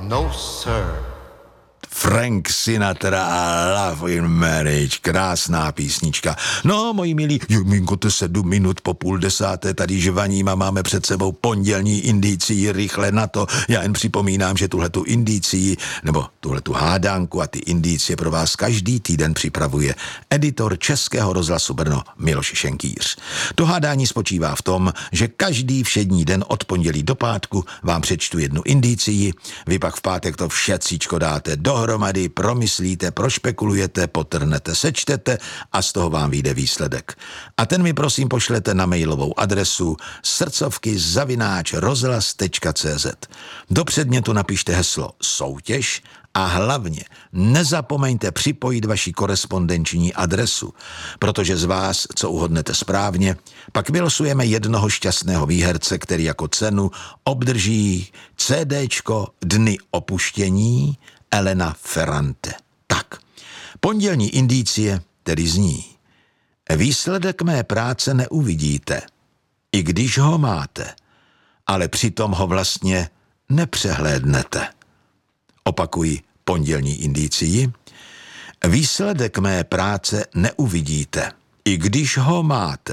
No, sir. Frank Sinatra a Love in Marriage, krásná písnička. No, moji milí, Juminko, to 7 minut po 9:30, tady žvaním a máme před sebou pondělní indicii, rychle na to. Já jen připomínám, že tuhletu indicii, nebo tuhletu hádánku a ty indicie pro vás každý týden připravuje editor Českého rozhlasu Brno Miloš Šenkýř. To hádání spočívá v tom, že každý všední den od pondělí do pátku vám přečtu jednu indicii, vy pak v pátek to všecíčko dáte dohromady, promyslíte, prošpekulujete, potrhnete, sečtete a z toho vám vyjde výsledek. A ten mi prosím pošlete na mailovou adresu srdcovky@rozhlas.cz. Do předmětu napište heslo soutěž a hlavně nezapomeňte připojit vaši korespondenční adresu, protože z vás, co uhodnete správně, pak vylosujeme jednoho šťastného výherce, který jako cenu obdrží CDčko Dny opuštění Elena Ferrante. Tak, pondělní indicie tedy zní: výsledek mé práce neuvidíte, i když ho máte, ale přitom ho vlastně nepřehlédnete. Opakuji pondělní indicii: výsledek mé práce neuvidíte, i když ho máte,